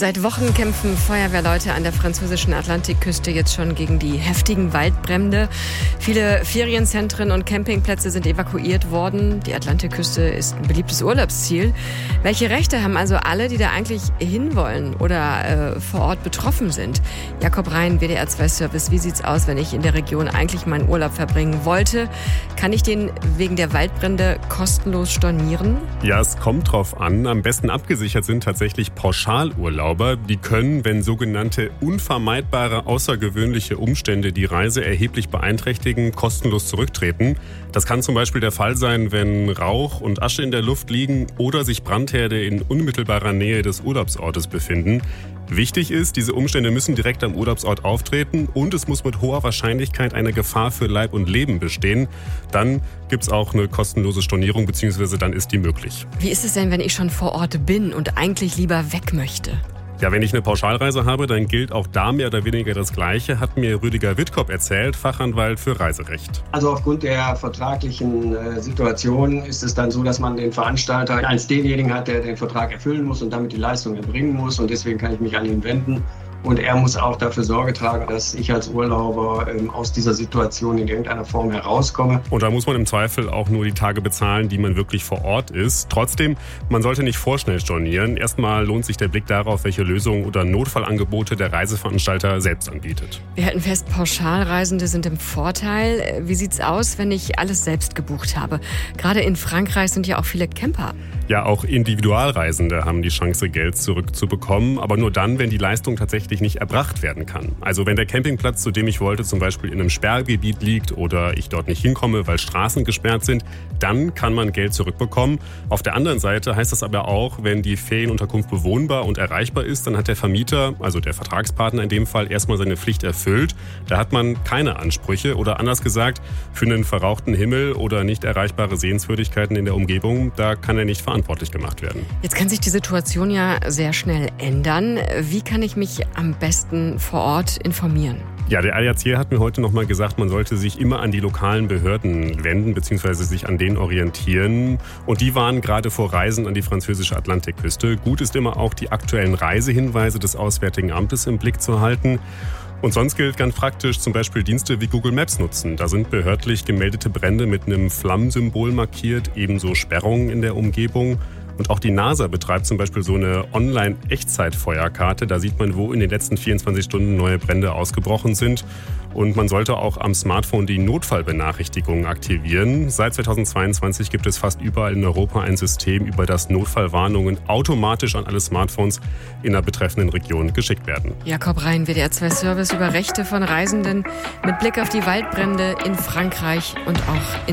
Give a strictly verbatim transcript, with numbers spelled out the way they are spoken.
Seit Wochen kämpfen Feuerwehrleute an der französischen Atlantikküste jetzt schon gegen die heftigen Waldbrände. Viele Ferienzentren und Campingplätze sind evakuiert worden. Die Atlantikküste ist ein beliebtes Urlaubsziel. Welche Rechte haben also alle, die da eigentlich hinwollen oder äh, vor Ort betroffen sind? Jakob Rhein, W D R zwei Service. Wie sieht's aus, wenn ich in der Region eigentlich meinen Urlaub verbringen wollte? Kann ich den wegen der Waldbrände kostenlos stornieren? Ja, es kommt drauf an. Am besten abgesichert sind tatsächlich Pauschalurlauber. Die können, wenn sogenannte unvermeidbare außergewöhnliche Umstände die Reise erheblich beeinträchtigen, kostenlos zurücktreten. Das kann zum Beispiel der Fall sein, wenn Rauch und Asche in der Luft liegen oder sich Brandherde in unmittelbarer Nähe des Urlaubsortes befinden. Wichtig ist, diese Umstände müssen direkt am Urlaubsort auftreten und es muss mit hoher Wahrscheinlichkeit eine Gefahr für Leib und Leben bestehen. Dann gibt es auch eine kostenlose Stornierung, beziehungsweise dann ist die möglich. Wie ist es denn, wenn ich schon vor Ort bin und eigentlich lieber weg möchte? Ja, wenn ich eine Pauschalreise habe, dann gilt auch da mehr oder weniger das Gleiche, hat mir Rüdiger Wittkop erzählt, Fachanwalt für Reiserecht. Also aufgrund der vertraglichen äh, Situation ist es dann so, dass man den Veranstalter als denjenigen hat, der den Vertrag erfüllen muss und damit die Leistung erbringen muss. Und deswegen kann ich mich an ihn wenden. Und er muss auch dafür Sorge tragen, dass ich als Urlauber ähm, aus dieser Situation in irgendeiner Form herauskomme. Und da muss man im Zweifel auch nur die Tage bezahlen, die man wirklich vor Ort ist. Trotzdem, man sollte nicht vorschnell stornieren. Erstmal lohnt sich der Blick darauf, welche Lösungen oder Notfallangebote der Reiseveranstalter selbst anbietet. Wir halten fest, Pauschalreisende sind im Vorteil. Wie sieht's aus, wenn ich alles selbst gebucht habe? Gerade in Frankreich sind ja auch viele Camper. Ja, auch Individualreisende haben die Chance, Geld zurückzubekommen, aber nur dann, wenn die Leistung tatsächlich nicht erbracht werden kann. Also wenn der Campingplatz, zu dem ich wollte, zum Beispiel in einem Sperrgebiet liegt oder ich dort nicht hinkomme, weil Straßen gesperrt sind, dann kann man Geld zurückbekommen. Auf der anderen Seite heißt das aber auch, wenn die Ferienunterkunft bewohnbar und erreichbar ist, dann hat der Vermieter, also der Vertragspartner in dem Fall, erstmal seine Pflicht erfüllt. Da hat man keine Ansprüche oder anders gesagt, für einen verrauchten Himmel oder nicht erreichbare Sehenswürdigkeiten in der Umgebung, da kann er nicht verantwortlich gemacht werden. Jetzt kann sich die Situation ja sehr schnell ändern. Wie kann ich mich am besten vor Ort informieren? Ja, der A D A C hat mir heute nochmal gesagt, man sollte sich immer an die lokalen Behörden wenden bzw. sich an denen orientieren. Und die waren gerade vor Reisen an die französische Atlantikküste. Gut ist immer auch, die aktuellen Reisehinweise des Auswärtigen Amtes im Blick zu halten. Und sonst gilt ganz praktisch zum Beispiel Dienste wie Google Maps nutzen. Da sind behördlich gemeldete Brände mit einem Flammensymbol markiert, ebenso Sperrungen in der Umgebung. Und auch die NASA betreibt zum Beispiel so eine Online-Echtzeitfeuerkarte. Da sieht man, wo in den letzten vierundzwanzig Stunden neue Brände ausgebrochen sind. Und man sollte auch am Smartphone die Notfallbenachrichtigungen aktivieren. Seit zweitausendzweiundzwanzig gibt es fast überall in Europa ein System, über das Notfallwarnungen automatisch an alle Smartphones in der betreffenden Region geschickt werden. Jakob Rhein, W D R zwei Service über Rechte von Reisenden mit Blick auf die Waldbrände in Frankreich und auch in